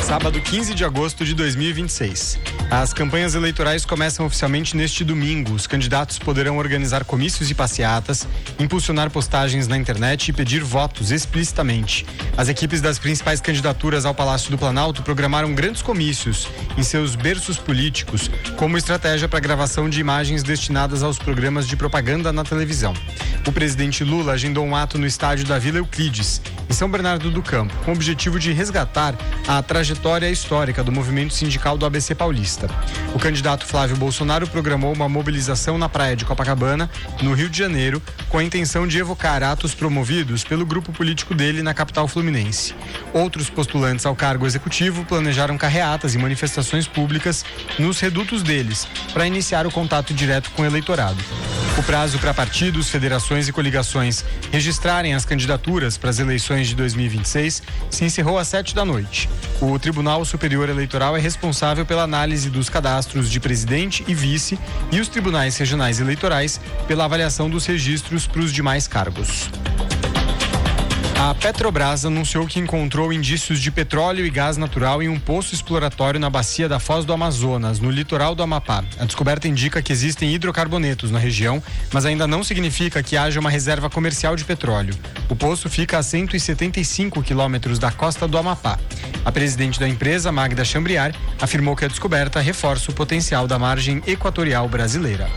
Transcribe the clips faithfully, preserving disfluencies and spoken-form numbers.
Sábado, quinze de agosto de dois mil e vinte e seis. As campanhas eleitorais começam oficialmente neste domingo. Os candidatos poderão organizar comícios e passeatas, impulsionar postagens na internet e pedir votos explicitamente. As equipes das principais candidaturas ao Palácio do Planalto programaram grandes comícios em seus berços políticos, como estratégia para a gravação de imagens destinadas aos programas de propaganda na televisão. O presidente Lula agendou um ato no estádio da Vila Euclides, em São Bernardo do Campo, com o objetivo de resgatar a trajetória histórica do movimento sindical do A B C paulista. O candidato Flávio Bolsonaro programou uma mobilização na praia de Copacabana, no Rio de Janeiro, com a intenção de evocar atos promovidos pelo grupo político dele na capital fluminense. Outros postulantes ao cargo executivo planejaram carreatas e manifestações públicas nos redutos deles, para iniciar o contato direto com o eleitorado. O prazo para partidos, federações e coligações registrarem as candidaturas para as eleições de dois mil e vinte e seis se encerrou às sete da noite. O Tribunal Superior Eleitoral é responsável pela análise dos cadastros de presidente e vice e os tribunais regionais eleitorais pela avaliação dos registros para os demais cargos. A Petrobras anunciou que encontrou indícios de petróleo e gás natural em um poço exploratório na bacia da Foz do Amazonas, no litoral do Amapá. A descoberta indica que existem hidrocarbonetos na região, mas ainda não significa que haja uma reserva comercial de petróleo. O poço fica a cento e setenta e cinco quilômetros da costa do Amapá. A presidente da empresa, Magda Chambriard, afirmou que a descoberta reforça o potencial da margem equatorial brasileira.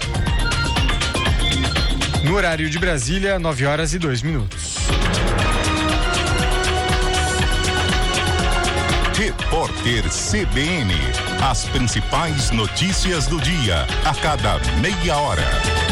No horário de Brasília, nove horas e dois minutos. Repórter C B N. As principais notícias do dia, a cada meia hora.